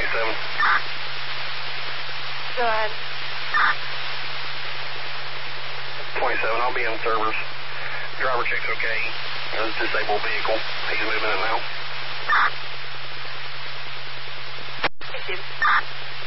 27. Go ahead. 27, I'll be in servers. Driver check's okay. It's a disabled vehicle. He's moving it now.